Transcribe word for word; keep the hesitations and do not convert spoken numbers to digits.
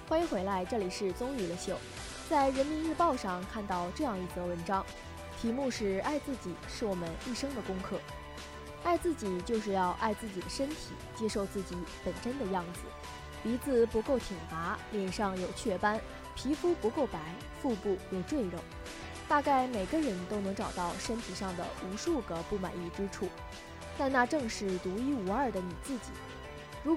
欢迎回来，这里是综娱乐秀。在人民日报上看到这样一则文章，题目是“爱自己是我们一生的功课”。爱自己就是要爱自己的身体，接受自己本真的样子。鼻子不够挺拔，脸上有雀斑，皮肤不够白，腹部有赘肉。大概每个人都能找到身体上的无数个不满意之处，但那正是独一无二的你自己。